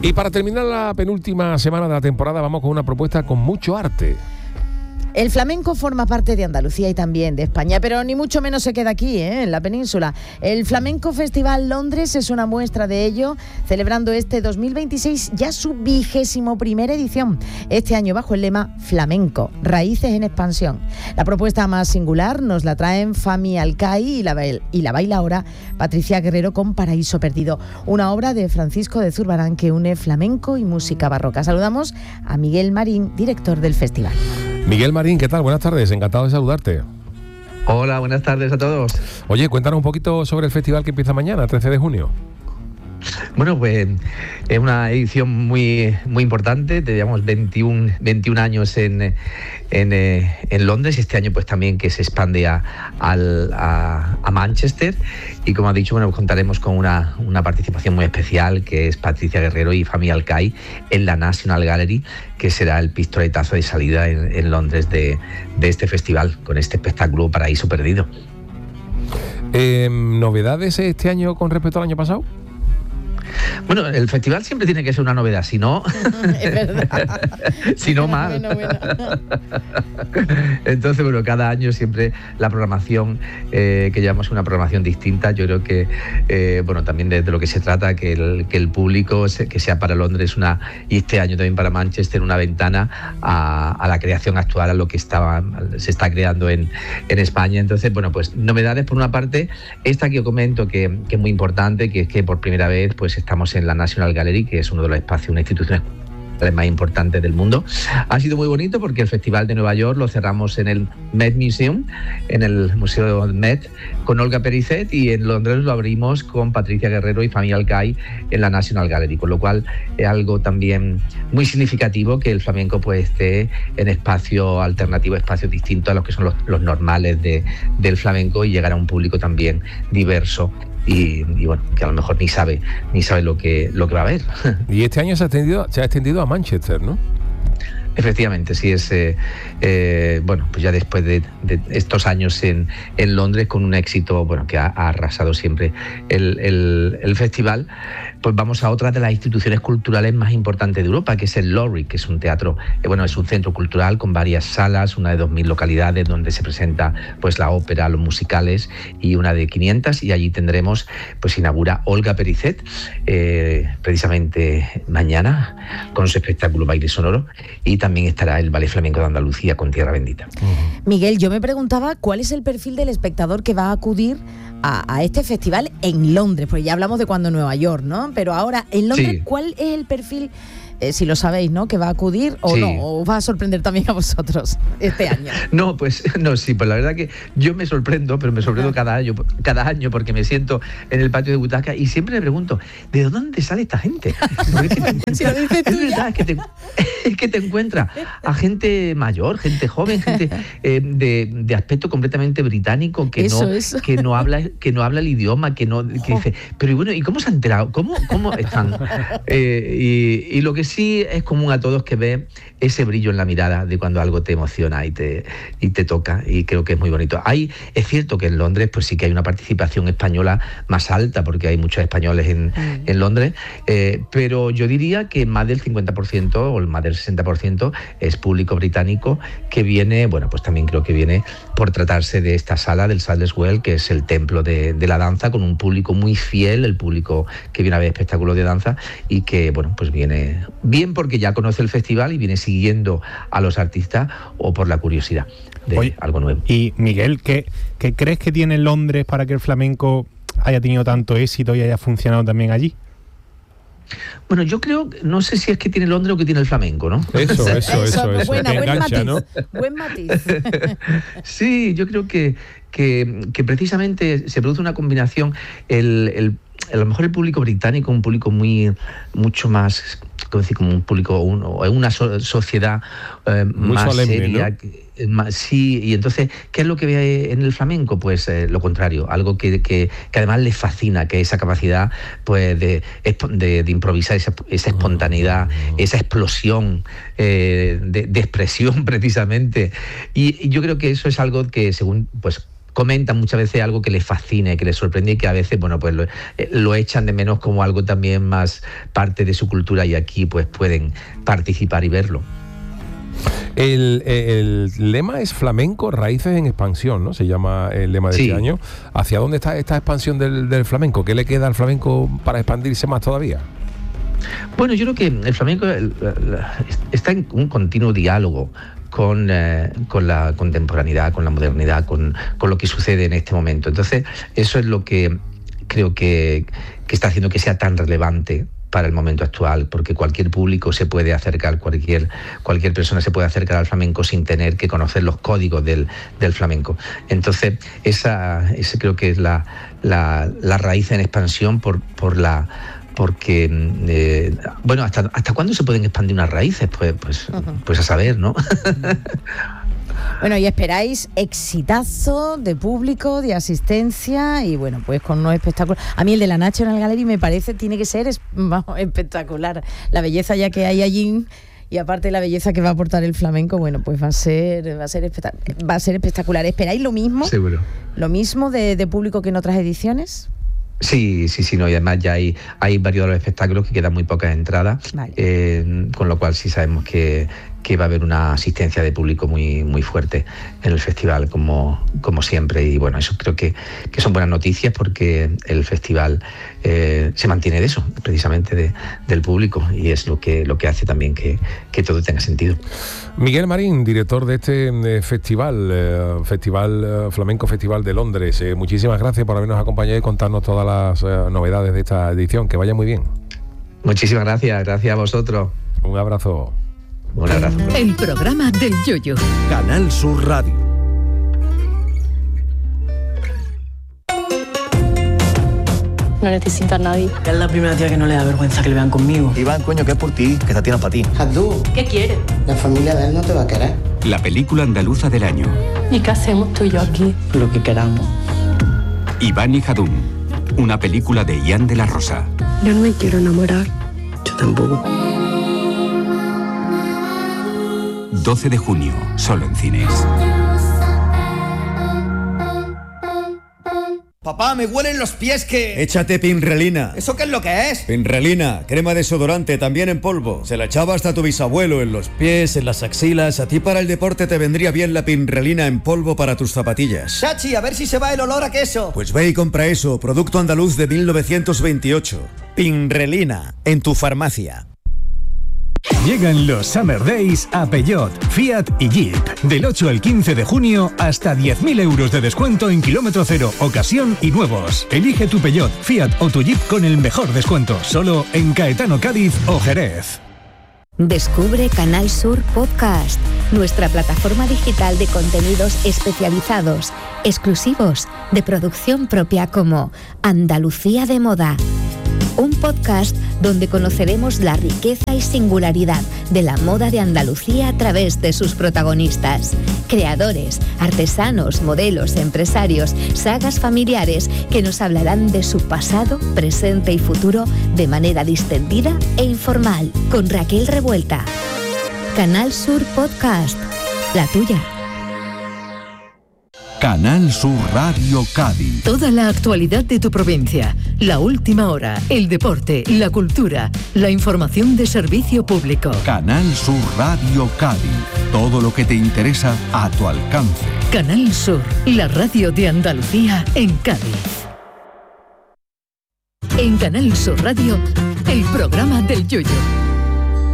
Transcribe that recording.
Y para terminar la penúltima semana de la temporada vamos con una propuesta con mucho arte. El flamenco forma parte de Andalucía y también de España, pero ni mucho menos se queda aquí, en la península. El Flamenco Festival Londres es una muestra de ello, celebrando este 2026 ya su 21ª edición. Este año bajo el lema Flamenco, raíces en expansión. La propuesta más singular nos la traen Fami Alcai y la baila ahora Patricia Guerrero con Paraíso Perdido, una obra de Francisco de Zurbarán que une flamenco y música barroca. Saludamos a Miguel Marín, director del festival. Miguel Marín, ¿qué tal? Buenas tardes, encantado de saludarte. Hola, buenas tardes a todos. Oye, cuéntanos un poquito sobre el festival que empieza mañana, 13 de junio. Bueno, pues es una edición muy importante, llevamos 21 años en Londres, y este año pues también que se expande a Manchester, y como ha dicho, bueno, pues contaremos con una participación muy especial, que es Patricia Guerrero y Fami Alcai en la National Gallery, que será el pistoletazo de salida en Londres de este festival, con este espectáculo Paraíso Perdido. ¿Novedades este año con respecto al año pasado? Bueno, el festival siempre tiene que ser una novedad, si no... Es verdad. Si no, mal. Bueno. Entonces, bueno, cada año siempre la programación que llevamos es una programación distinta. Yo creo que, bueno, también de lo que se trata, que el público, que sea para Londres y este año también para Manchester, una ventana a la creación actual, a lo que se está creando en España. Entonces, bueno, pues novedades por una parte, esta que yo comento que es muy importante, que es que por primera vez pues estamos en la National Gallery, que es uno de los espacios, una institución más importantes del mundo. Ha sido muy bonito porque el Festival de Nueva York lo cerramos en el Met Museum, en el Museo Met, con Olga Pericet, y en Londres lo abrimos con Patricia Guerrero y Fami Alcai en la National Gallery, con lo cual es algo también muy significativo que el flamenco pues esté en espacios alternativos, espacios distintos a los que son los normales del flamenco, y llegar a un público también diverso. Y bueno, que a lo mejor ni sabe lo que va a haber. Y este año se ha extendido a Manchester, ¿no? Efectivamente, sí, es bueno, pues ya después de estos años en Londres, con un éxito bueno que ha arrasado siempre el festival, pues vamos a otra de las instituciones culturales más importantes de Europa, que es el Lowry, que es un teatro, bueno, es un centro cultural con varias salas, una de 2.000 localidades donde se presenta pues la ópera, los musicales, y una de 500, y allí tendremos, pues inaugura Olga Pericet, precisamente mañana, con su espectáculo Baile Sonoro, y también estará el Ballet Flamenco de Andalucía con Tierra Bendita. Miguel, yo me preguntaba cuál es el perfil del espectador que va a acudir a este festival en Londres, porque ya hablamos de cuando en Nueva York, ¿no? Pero ahora, en Londres, sí. ¿Cuál es el perfil, si lo sabéis, ¿no?, que va a acudir o sí. No? ¿O va a sorprender también a vosotros este año? No, pues la verdad que yo me sorprendo, pero me sorprendo cada año, porque me siento en el patio de butaca y siempre me pregunto, ¿de dónde sale esta gente? Es que te encuentras a gente mayor, gente joven, gente de aspecto completamente británico, que no habla el idioma, que dice, pero bueno, ¿y cómo se han enterado? ¿Cómo están? Y lo que sí es común a todos, que ve ese brillo en la mirada de cuando algo te emociona y te toca, y creo que es muy bonito. Es cierto que en Londres pues sí que hay una participación española más alta, porque hay muchos españoles en Londres, pero yo diría que más del 50% o más del 60% es público británico, que viene, bueno, pues también creo que viene por tratarse de esta sala del Sadler's Wells, que es el templo de la danza, con un público muy fiel, el público que viene a ver espectáculos de danza, y que, bueno, pues viene bien porque ya conoce el festival y viene siguiendo a los artistas, o por la curiosidad de algo nuevo. Y Miguel, ¿qué crees que tiene Londres para que el flamenco haya tenido tanto éxito y haya funcionado también allí? Bueno, yo creo, no sé si es que tiene Londres o que tiene el flamenco, ¿no? Eso. Buen engancha, matiz, ¿no? Buen matiz. Sí, yo creo que precisamente se produce una combinación. A lo mejor el público británico, un público mucho más, como un público, una sociedad muy más solemne, seria, ¿no? Sí, y entonces, ¿qué es lo que ve en el flamenco? Pues lo contrario, algo que además les fascina, que es esa capacidad pues de improvisar, esa espontaneidad, esa explosión de expresión precisamente. Y yo creo que eso es algo que, según pues comentan muchas veces algo que les fascina, que les sorprende y que a veces, bueno, pues lo echan de menos como algo también más parte de su cultura, y aquí pues pueden participar y verlo. El lema es flamenco, raíces en expansión, ¿no? Se llama el lema de este año. ¿Hacia dónde está esta expansión del flamenco? ¿Qué le queda al flamenco para expandirse más todavía? Bueno, yo creo que el flamenco está en un continuo diálogo con la contemporaneidad, con la modernidad, con lo que sucede en este momento. Entonces, eso es lo que creo que está haciendo que sea tan relevante para el momento actual, porque cualquier público se puede acercar, cualquier persona se puede acercar al flamenco sin tener que conocer los códigos del flamenco. Entonces, esa creo que es la raíz en expansión porque bueno, ¿hasta cuándo se pueden expandir unas raíces? Pues a saber, ¿no? Bueno, y esperáis exitazo de público, de asistencia, y bueno, pues con unos espectáculos. A mí el de la National Gallery me parece, tiene que ser espectacular. La belleza ya que hay allí, y aparte la belleza que va a aportar el flamenco, bueno, pues va a ser espectacular. ¿Esperáis lo mismo? Seguro. ¿Lo mismo de público que en otras ediciones? Sí, no, y además ya hay varios de los espectáculos que quedan muy pocas entradas, vale. Con lo cual sí sabemos que va a haber una asistencia de público muy, muy fuerte en el festival, como siempre, y bueno, eso creo que son buenas noticias, porque el festival se mantiene de eso, precisamente del público, y es lo que hace también que todo tenga sentido. Miguel Marín, director de este festival Flamenco Festival de Londres, muchísimas gracias por habernos acompañado y contarnos todas las novedades de esta edición. Que vaya muy bien. Muchísimas gracias a vosotros. Un abrazo. Un abrazo. El programa del Yoyo. Canal Sur Radio. No necesito a nadie. Es la primera tía que no le da vergüenza que le vean conmigo. Iván, coño, que es por ti, que esta tía no es para ti. Abdú, ¿Qué quieres? la familia de él no te va a querer. La película andaluza del año. ¿Y qué hacemos tú y yo aquí? Lo que queramos. Iván y Jadún. Una película de Ian de la Rosa. Yo no me quiero enamorar. Yo tampoco. 12 de junio, solo en cines. Papá, me huelen los pies que... Échate Pinrelina. ¿Eso qué es lo que es? Pinrelina, crema desodorante, también en polvo. Se la echaba hasta tu bisabuelo, en los pies, en las axilas. A ti para el deporte te vendría bien la Pinrelina en polvo para tus zapatillas. Chachi, a ver si se va el olor a queso. Pues ve y compra eso, producto andaluz de 1928. Pinrelina, en tu farmacia. Llegan los Summer Days a Peugeot, Fiat y Jeep. Del 8 al 15 de junio, hasta 10.000 euros de descuento en kilómetro cero, ocasión y nuevos. Elige tu Peugeot, Fiat o tu Jeep con el mejor descuento. Solo en Caetano, Cádiz o Jerez. Descubre Canal Sur Podcast, nuestra plataforma digital de contenidos especializados, exclusivos, de producción propia, como Andalucía de Moda. Un podcast donde conoceremos la riqueza y singularidad de la moda de Andalucía a través de sus protagonistas. Creadores, artesanos, modelos, empresarios, sagas familiares que nos hablarán de su pasado, presente y futuro de manera distendida e informal. Con Raquel Revuelta. Canal Sur Podcast, la tuya. Canal Sur Radio Cádiz. Toda la actualidad de tu provincia, la última hora, el deporte, la cultura, la información de servicio público. Canal Sur Radio Cádiz. Todo lo que te interesa a tu alcance. Canal Sur, la radio de Andalucía en Cádiz. En Canal Sur Radio, el programa del Yoyo.